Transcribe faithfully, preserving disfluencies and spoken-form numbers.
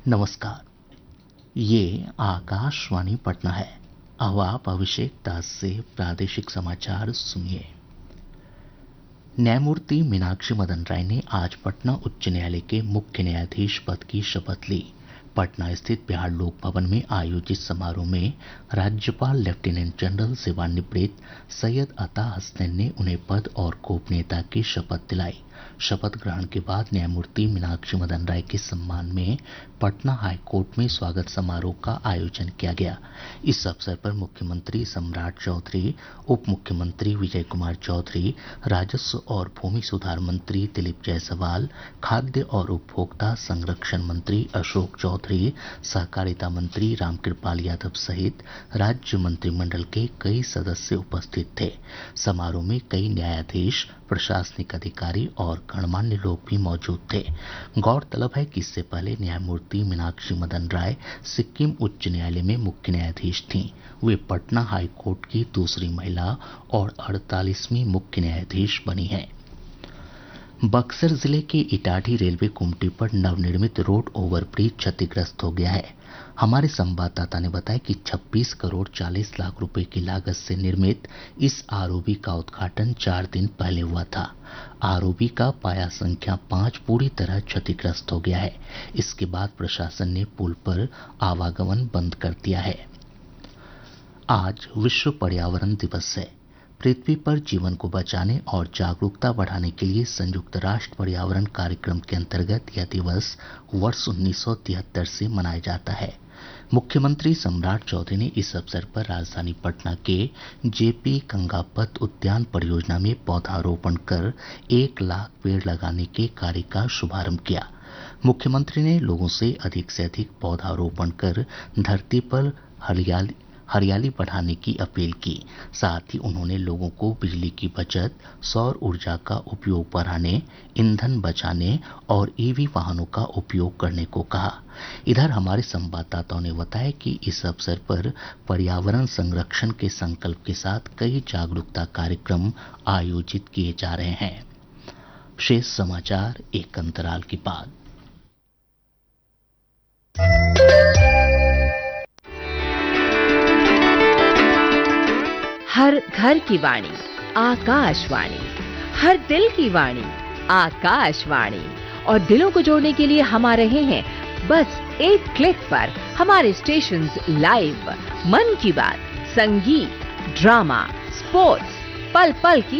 नमस्कार। ये आकाशवाणी पटना है। अब आप अभिषेक दास से प्रादेशिक समाचार सुनिए। न्यायमूर्ति मीनाक्षी मदन राय ने आज पटना उच्च न्यायालय के मुख्य न्यायाधीश पद की शपथ ली। पटना स्थित बिहार लोक भवन में आयोजित समारोह में राज्यपाल लेफ्टिनेंट जनरल सेवानिवृत्त सैयद अता हसनैन ने उन्हें पद और गोपनीयता की शपथ दिलाई। शपथ ग्रहण के बाद न्यायमूर्ति मीनाक्षी मदन राय के सम्मान में पटना हाई कोर्ट में स्वागत समारोह का आयोजन किया गया। इस अवसर पर मुख्यमंत्री सम्राट चौधरी, उप मुख्यमंत्री विजय कुमार चौधरी, राजस्व और भूमि सुधार मंत्री दिलीप जायसवाल, खाद्य और उपभोक्ता संरक्षण मंत्री अशोक चौधरी, सहकारिता मंत्री रामकृपाल यादव सहित राज्य मंत्रिमंडल के कई सदस्य उपस्थित थे। समारोह में कई न्यायाधीश, प्रशासनिक अधिकारी और गणमान्य लोग भी मौजूद थे। गौरतलब है कि इससे पहले न्यायमूर्ति मीनाक्षी मदन राय सिक्किम उच्च न्यायालय में मुख्य न्यायाधीश थीं। वे पटना हाई कोर्ट की दूसरी महिला और अड़तालीसवीं मुख्य न्यायाधीश बनी हैं। बक्सर जिले के इटाढ़ी रेलवे कुमटी पर नवनिर्मित रोड ओवरब्रिज क्षतिग्रस्त हो गया है। हमारे संवाददाता ने बताया कि छब्बीस करोड़ चालीस लाख रुपए की लागत से निर्मित इस आरओबी का उद्घाटन चार दिन पहले हुआ था। आरओबी का पाया संख्या पाँच पूरी तरह क्षतिग्रस्त हो गया है। इसके बाद प्रशासन ने पुल पर आवागमन बंद कर दिया है। आज विश्व पर्यावरण दिवस है। पृथ्वी पर जीवन को बचाने और जागरूकता बढ़ाने के लिए संयुक्त राष्ट्र पर्यावरण कार्यक्रम के अंतर्गत यह दिवस वर्ष उन्नीस सौ तिहत्तर से मनाया जाता है। मुख्यमंत्री सम्राट चौधरी ने इस अवसर पर राजधानी पटना के जेपी गंगापथ उद्यान परियोजना में पौधारोपण कर एक लाख पेड़ लगाने के कार्य का शुभारंभ किया। मुख्यमंत्री ने लोगों से अधिक से अधिक पौधारोपण कर धरती पर हरियाली हरियाली बढ़ाने की अपील की। साथ ही उन्होंने लोगों को बिजली की बचत, सौर ऊर्जा का उपयोग बढ़ाने, ईंधन बचाने और ईवी वाहनों का उपयोग करने को कहा। इधर हमारे संवाददाताओं ने बताया कि इस अवसर पर पर्यावरण संरक्षण के संकल्प के साथ कई जागरूकता कार्यक्रम आयोजित किए जा रहे हैं। शेष समाचार एक अंतराल के बाद। हर घर की वाणी आकाशवाणी, हर दिल की वाणी आकाशवाणी। और दिलों को जोड़ने के लिए हम आ रहे हैं बस एक क्लिक पर। हमारे स्टेशंस लाइव, मन की बात, संगीत, ड्रामा, स्पोर्ट्स, पल पल की